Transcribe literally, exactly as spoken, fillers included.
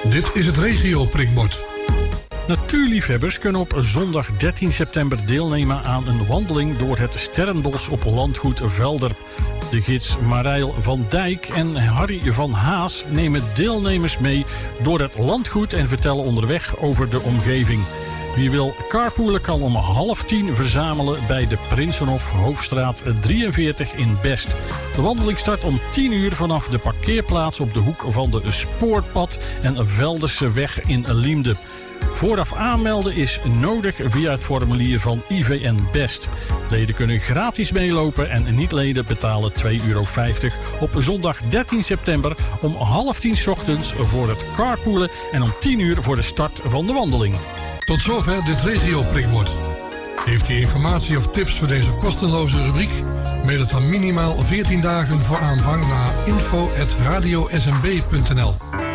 Dit is het regio prikbord. Natuurliefhebbers kunnen op zondag dertien september deelnemen aan een wandeling door het Sterrenbos op landgoed Velder. De gids Marijl van Dijk en Harry van Haas nemen deelnemers mee door het landgoed en vertellen onderweg over de omgeving. Wie wil carpoolen kan om half tien verzamelen bij de Prinsenhof Hoofdstraat drieënveertig in Best. De wandeling start om tien uur vanaf de parkeerplaats op de hoek van de Spoorpad en Velderse weg in Liemde. Vooraf aanmelden is nodig via het formulier van I V N Best. Leden kunnen gratis meelopen en niet-leden betalen twee euro vijftig op zondag dertien september om half tien 's ochtends voor het carpoolen en om tien uur voor de start van de wandeling. Tot zover dit regio prikbord. Heeft u informatie of tips voor deze kostenloze rubriek? Mail het dan minimaal veertien dagen voor aanvang naar info at radio s m b punt n l.